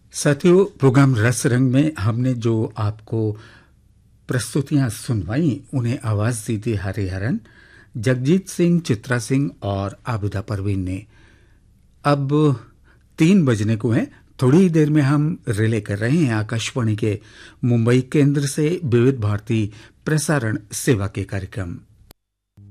साथियों, प्रोग्राम रस रंग में हमने जो आपको प्रस्तुतियां सुनवाई उन्हें आवाज दी थी हरिहरन, जगजीत सिंह, चित्रा सिंह और आबिदा परवीन ने। अब 3 बजने को है। थोड़ी ही देर में हम रिले कर रहे हैं आकाशवाणी के मुंबई केंद्र से विविध भारती प्रसारण सेवा के कार्यक्रम।